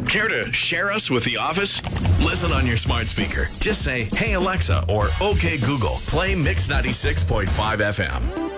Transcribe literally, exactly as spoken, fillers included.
Care to share us with the office? Listen on your smart speaker. Just say, "Hey Alexa," or "Okay Google, play Mix ninety-six point five F M."